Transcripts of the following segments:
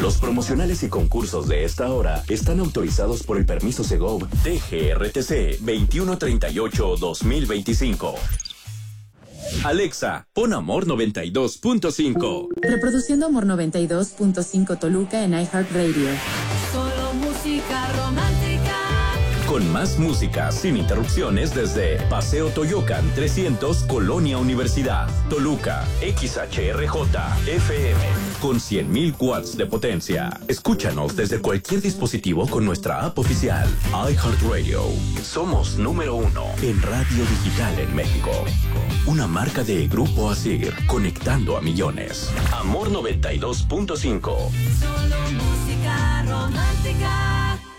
Los promocionales y concursos de esta hora están autorizados por el permiso Segov DGRTC 2138-2025. Alexa, pon Amor 92.5. Reproduciendo Amor 92.5 Toluca en iHeartRadio. Solo música romántica. Con más música sin interrupciones desde Paseo Toyocan 300, Colonia Universidad, Toluca, XHRJ, FM, con 100.000 watts de potencia. Escúchanos desde cualquier dispositivo con nuestra app oficial, iHeartRadio. Somos número 1 en radio digital en México. Una marca de Grupo Asir, conectando a millones. Amor 92.5. Solo música romántica.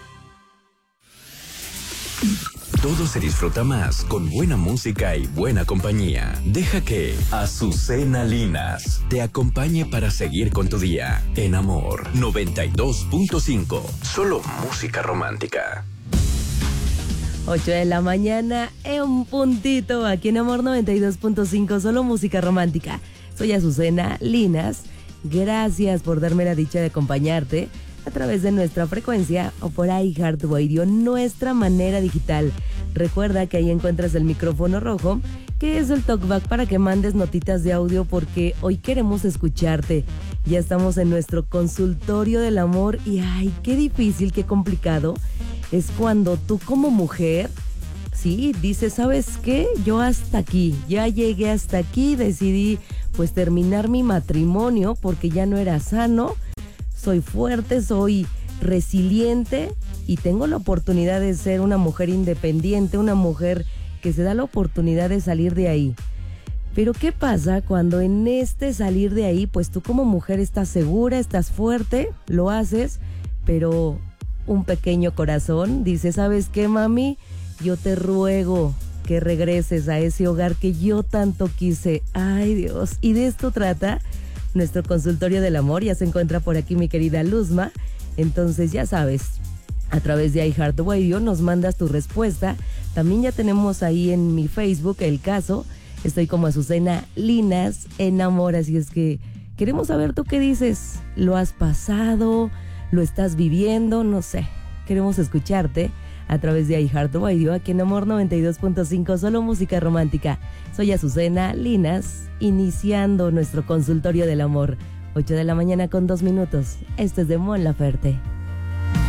Todo se disfruta más con buena música y buena compañía. Deja que Azucena Linas te acompañe para seguir con tu día. En Amor 92.5. Solo música romántica. 8 de la mañana en puntito, aquí en Amor 92.5, solo música romántica. Soy Azucena Linas. Gracias por darme la dicha de acompañarte a través de nuestra frecuencia o por iHeartRadio, nuestra manera digital. Recuerda que ahí encuentras el micrófono rojo, que es el talkback para que mandes notitas de audio, porque hoy queremos escucharte. Ya estamos en nuestro consultorio del amor y ay, qué difícil, qué complicado es cuando tú como mujer, sí, dices, ¿sabes qué? Yo hasta aquí, ya llegué hasta aquí, decidí pues terminar mi matrimonio porque ya no era sano. Soy fuerte, soy resiliente y tengo la oportunidad de ser una mujer independiente, una mujer que se da la oportunidad de salir de ahí. Pero ¿qué pasa cuando en este salir de ahí, pues tú como mujer estás segura, estás fuerte, lo haces, pero un pequeño corazón dice, ¿sabes qué, mami? Yo te ruego que regreses a ese hogar que yo tanto quise. Ay, Dios. Y de esto trata nuestro consultorio del amor. Ya se encuentra por aquí mi querida Luzma. Entonces ya sabes, a través de iHeartRadio nos mandas tu respuesta. También ya tenemos ahí en mi Facebook el caso. Estoy como Azucena Linas en Amor. Así es que queremos saber tú qué dices. ¿Lo has pasado? ¿Lo estás viviendo? No sé. Queremos escucharte a través de iHeartRadio, aquí en Amor 92.5, solo música romántica. Soy Azucena Linas, iniciando nuestro consultorio del amor. 8 de la mañana con 2 minutos. Esto es de Mon Laferte.